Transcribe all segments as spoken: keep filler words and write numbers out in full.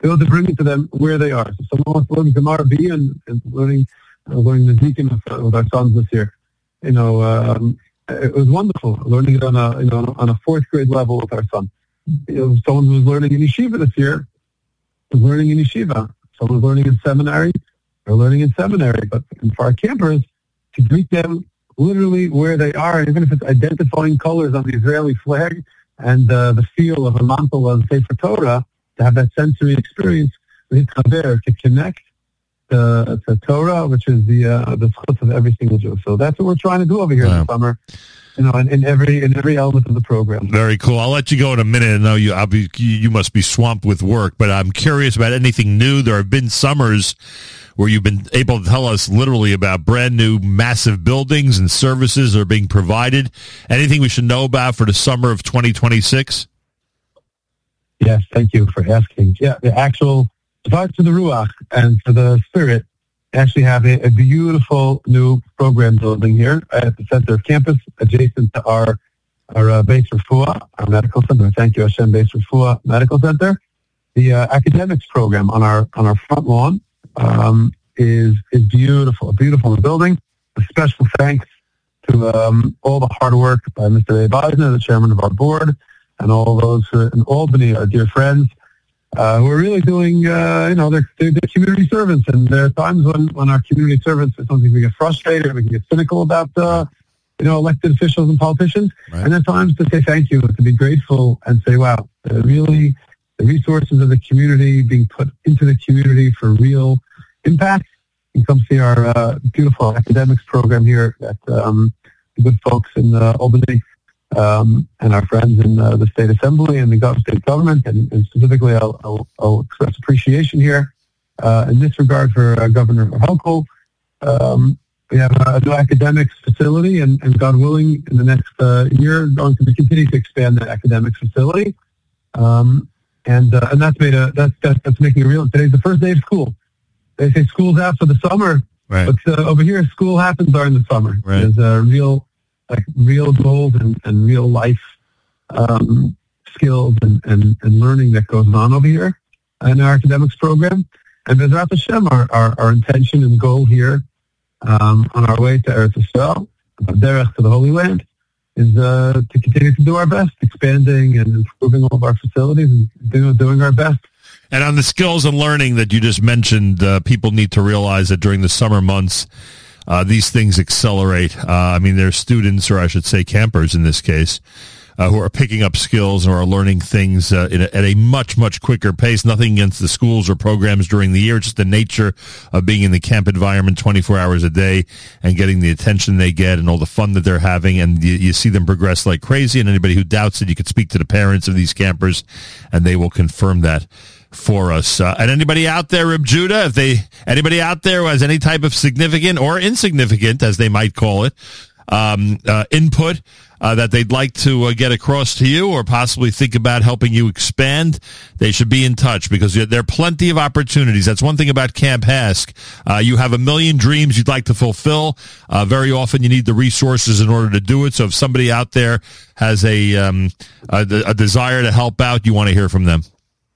be able to bring it to them where they are. So someone wants to learn Gemara B and, and learning, uh, learning the Deacon with, uh, with our sons this year. You know, um, it was wonderful learning it on a, you know, on a fourth grade level with our son. You know, someone who was learning in yeshiva this year was learning in yeshiva. Someone was learning in seminary, they're learning in seminary. But for our campers, to greet them literally where they are, and even if it's identifying colors on the Israeli flag and uh, the feel of a mantle on Sefer Torah, to have that sensory experience, to connect to, to Torah, which is the uh, the schutz of every single Jew. So that's what we're trying to do over here wow. this summer. You know, in, in every in every element of the program. Very cool. I'll let you go in a minute. I know you I'll be, you must be swamped with work, but I'm curious about anything new. There have been summers where you've been able to tell us literally about brand new massive buildings and services that are being provided. Anything we should know about for the summer of twenty twenty-six? Yes, thank you for asking. Yeah, the actual, aside for the Ruach and for the Spirit, actually have a, a beautiful new program building here at the center of campus, adjacent to our our uh, Beis Refuah, our medical center. Thank you, Hashem Beis Refuah Medical Center. The uh, academics program on our on our front lawn um, is is beautiful, a beautiful building. A special thanks to um, all the hard work by Mister Abe Eisner, the chairman of our board, and all those who are in Albany, our dear friends. Uh, we're really doing, uh, you know, they're, they're, they're community servants, and there are times when, when our community servants, sometimes we get frustrated, we can get cynical about, uh, you know, elected officials and politicians, right. and at times to say thank you, to be grateful and say, wow, uh, really, the resources of the community being put into the community for real impact. You come see our uh, beautiful academics program here at um, the good folks in uh, Albany. Um, and our friends in uh, the State Assembly and the gov- state government, and, and specifically I'll, I'll, I'll express appreciation here uh, in this regard for uh, Governor Hochul. Um, we have a new academics facility, and, and God willing, in the next uh, year, going to continue to expand that academics facility. Um, and uh, and that's made a that's, that's that's making a real. Today's the first day of school. They say school's out for the summer, right. but uh, over here, school happens during the summer. Right. There's a real. like real goals and, and real life um, skills and, and, and learning that goes on over here in our academics program. And Bezrat Hashem, our, our, our intention and goal here um, on our way to Eretz Yisrael, derech to the Holy Land, is uh, to continue to do our best, expanding and improving all of our facilities and doing, doing our best. And on the skills and learning that you just mentioned, uh, people need to realize that during the summer months, Uh, these things accelerate. Uh, I mean, there's students, or I should say campers in this case, uh, who are picking up skills or are learning things uh, in a, at a much, much quicker pace. Nothing against the schools or programs during the year, just the nature of being in the camp environment twenty-four hours a day and getting the attention they get and all the fun that they're having. And you, you see them progress like crazy. And anybody who doubts it, you could speak to the parents of these campers, and they will confirm that for us. Uh, and anybody out there, Reb Judah, if they, anybody out there who has any type of significant or insignificant, as they might call it, um, uh, input uh, that they'd like to uh, get across to you, or possibly think about helping you expand, they should be in touch, because there are plenty of opportunities. That's one thing about Camp HASC. Uh, you have a million dreams you'd like to fulfill. Uh, very often you need the resources in order to do it. So if somebody out there has a, um, a, a desire to help out, you want to hear from them.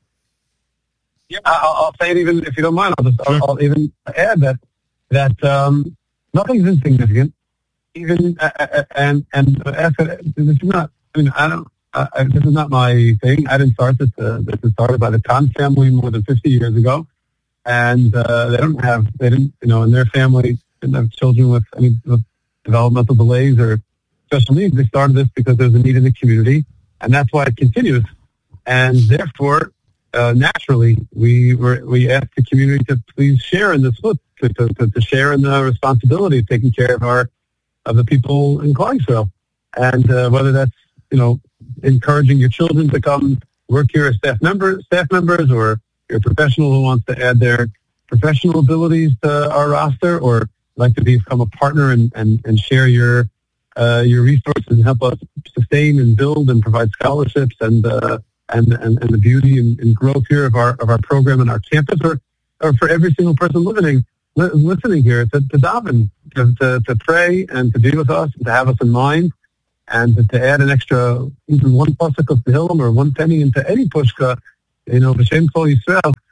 Yeah, I'll, I'll say it even if you don't mind. I'll just sure. I'll, I'll even add that that um, nothing's insignificant. Even uh, and and ask it, this is not. I mean, I don't. Uh, this is not my thing. I didn't start this. Uh, this was started by the Kahn family more than fifty years ago, and uh, they don't have. They didn't. You know, in their family didn't have children with any with developmental delays or special needs. They started this because there's a need in the community, and that's why it continues. And therefore. Uh, naturally, we were, we asked the community to please share in this foot, to, to, to share in the responsibility of taking care of our of the people in Clarksville, and uh, whether that's you know encouraging your children to come work here as staff members, staff members, or you're a professional who wants to add their professional abilities to our roster, or like to become a partner and, and, and share your uh, your resources and help us sustain and build and provide scholarships and. Uh, And, and and the beauty and, and growth here of our of our program and our campus, or, or for every single person listening li- listening here to, to daven, to, to to pray and to be with us and to have us in mind, and to, to add an extra even one pasuk of Tehillim or one penny into any pushka, you know, b'shem Kol Yisrael,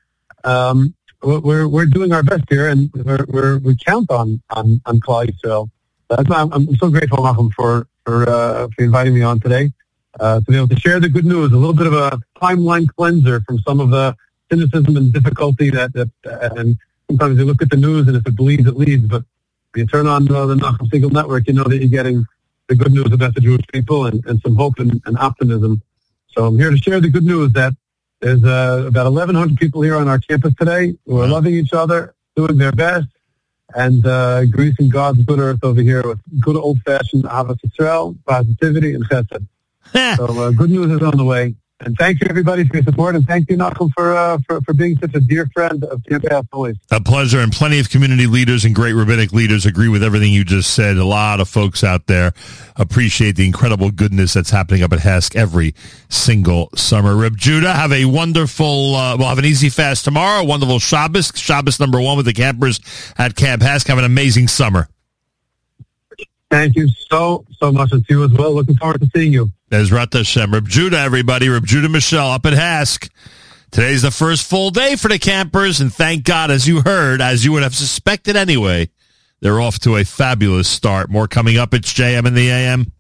um, we're we're doing our best here, and we're, we're we count on on on Klal Yisrael. That's why I'm, I'm so grateful, Malcolm, for for uh, for inviting me on today uh, to be able to share the good news. A little bit of a timeline cleanser from some of the cynicism and difficulty that that uh, and sometimes you look at the news and if it bleeds, it leads. But if you turn on uh, the Nachum Segal Network, you know that you're getting the good news about the Jewish people and, and some hope and, and optimism. So I'm here to share the good news that there's uh, about eleven hundred people here on our campus today who are loving each other, doing their best, and uh, greasing God's good earth over here with good old-fashioned Ahavas Yisrael, positivity, and chesed. So uh, good news is on the way. And thank you, everybody, for your support, and thank you, Nachum, for, uh, for for being such a dear friend of Camp Path always. A pleasure, and plenty of community leaders and great rabbinic leaders agree with everything you just said. A lot of folks out there appreciate the incredible goodness that's happening up at HASC every single summer. Reb Judah, have a wonderful, uh, we'll have an easy fast tomorrow, a wonderful Shabbos, Shabbos number one with the campers at Camp HASC. Have an amazing summer. Thank you so, so much, and to you as well. Looking forward to seeing you. Ezrat Hashem. Reb Judah, everybody. Reb Judah Michelle up at HASC. Today's the first full day for the campers, and thank God, as you heard, as you would have suspected anyway, they're off to a fabulous start. More coming up. It's J M in the A M.